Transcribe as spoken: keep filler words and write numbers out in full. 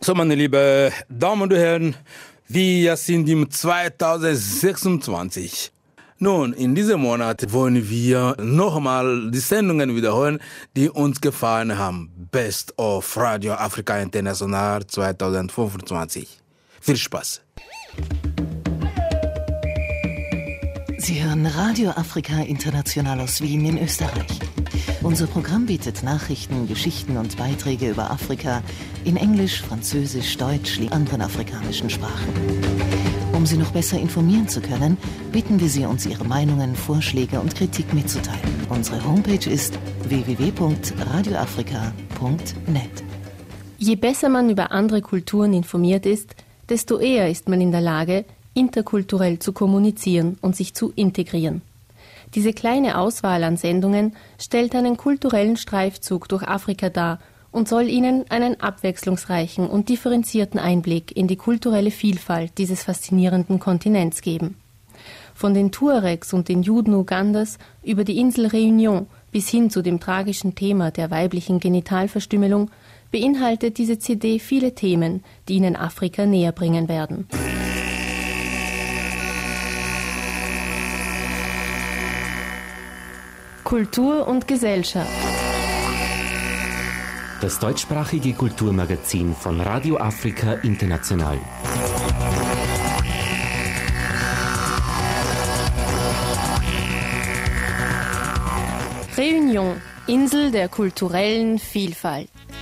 So, meine lieben Damen und Herren, wir sind im zweitausendsechsundzwanzig. Nun, in diesem Monat wollen wir nochmal die Sendungen wiederholen, die uns gefallen haben. Best of Radio Africa International zweitausendfünfundzwanzig. Viel Spaß. Sie hören Radio Africa International aus Wien in Österreich. Unser Programm bietet Nachrichten, Geschichten und Beiträge über Afrika in Englisch, Französisch, Deutsch und anderen afrikanischen Sprachen. Um Sie noch besser informieren zu können, bitten wir Sie, uns Ihre Meinungen, Vorschläge und Kritik mitzuteilen. Unsere Homepage ist w w w punkt radio africa punkt net. Je besser man über andere Kulturen informiert ist, desto eher ist man in der Lage, interkulturell zu kommunizieren und sich zu integrieren. Diese kleine Auswahl an Sendungen stellt einen kulturellen Streifzug durch Afrika dar und soll Ihnen einen abwechslungsreichen und differenzierten Einblick in die kulturelle Vielfalt dieses faszinierenden Kontinents geben. Von den Tuaregs und den Juden Ugandas über die Insel Réunion bis hin zu dem tragischen Thema der weiblichen Genitalverstümmelung beinhaltet diese C D viele Themen, die Ihnen Afrika näher bringen werden. Kultur und Gesellschaft. Das deutschsprachige Kulturmagazin von Radio Africa International. Réunion, Insel der kulturellen Vielfalt.